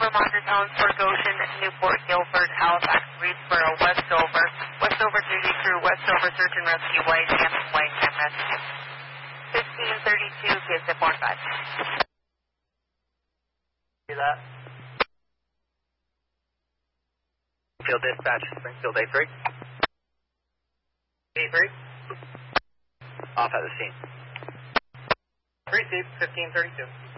Vermont to Towns, Fort Goshen, Newport, Guilford, Halifax, Reedsboro, Westover. Westover duty crew, Westover search and rescue, White Cam rescue. 1532, KSF 45. See that? Field dispatch, Springfield A3. A3. Off at the scene. Received, 1532.